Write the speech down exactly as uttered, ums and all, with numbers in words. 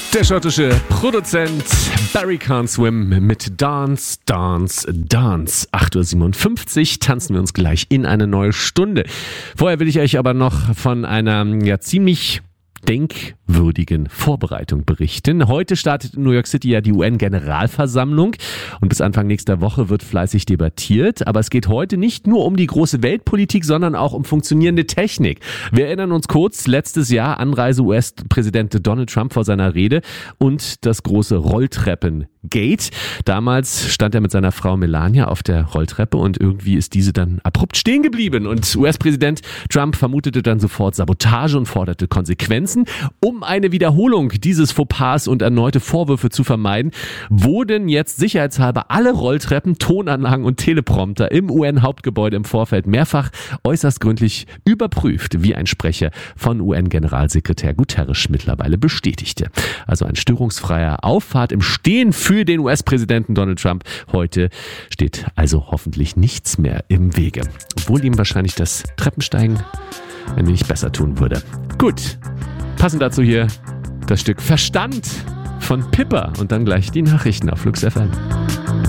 Der schottische Produzent Barry Can't Swim mit Dance, Dance, Dance. acht Uhr siebenundfünfzig tanzen wir uns gleich in eine neue Stunde. Vorher will ich euch aber noch von einer ja ziemlich denkwürdigen Vorbereitung berichten. Heute startet in New York City ja die U N-Generalversammlung und bis Anfang nächster Woche wird fleißig debattiert. Aber es geht heute nicht nur um die große Weltpolitik, sondern auch um funktionierende Technik. Wir erinnern uns kurz, letztes Jahr Anreise U S-Präsident Donald Trump vor seiner Rede und das große Rolltreppen-Gate. Damals stand er mit seiner Frau Melania auf der Rolltreppe und irgendwie ist diese dann abrupt stehen geblieben. Und U S-Präsident Trump vermutete dann sofort Sabotage und forderte Konsequenzen. Um eine Wiederholung dieses Fauxpas und erneute Vorwürfe zu vermeiden, wurden jetzt sicherheitshalber alle Rolltreppen, Tonanlagen und Teleprompter im U N-Hauptgebäude im Vorfeld mehrfach äußerst gründlich überprüft, wie ein Sprecher von U N-Generalsekretär Guterres mittlerweile bestätigte. Also ein störungsfreier Auffahrt im Stehen für den U S-Präsidenten Donald Trump. Heute steht also hoffentlich nichts mehr im Wege. Obwohl ihm wahrscheinlich das Treppensteigen ein wenig besser tun würde. Gut. Passend dazu hier das Stück Verstand von Pippa und dann gleich die Nachrichten auf Flux F M.